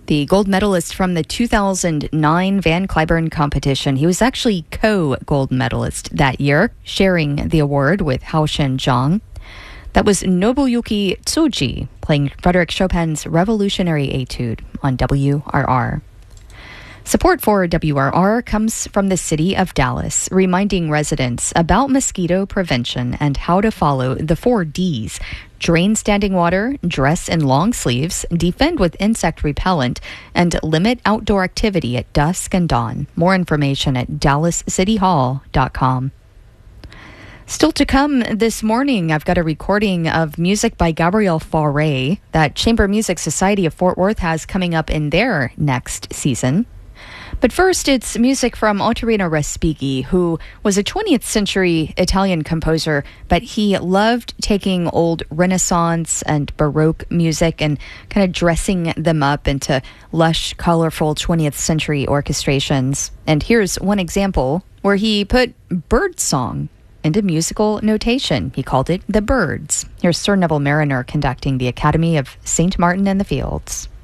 The gold medalist from the 2009 Van Cliburn competition. He was actually co-gold medalist that year, sharing the award with Haoshen Zhang. That was Nobuyuki Tsuji playing Frédéric Chopin's Revolutionary Etude on WRR. Support for WRR comes from the city of Dallas, reminding residents about mosquito prevention and how to follow the 4 Ds. Drain standing water, dress in long sleeves, defend with insect repellent, and limit outdoor activity at dusk and dawn. More information at dallascityhall.com. Still to come this morning, I've got a recording of music by Gabriel Fauré that Chamber Music Society of Fort Worth has coming up in their next season. But first, it's music from Ottorino Respighi, who was a 20th century Italian composer, but he loved taking old Renaissance and Baroque music and kind of dressing them up into lush, colorful 20th century orchestrations. And here's one example where he put birdsong into musical notation. He called it The Birds. Here's Sir Neville Mariner conducting the Academy of St. Martin in the Fields.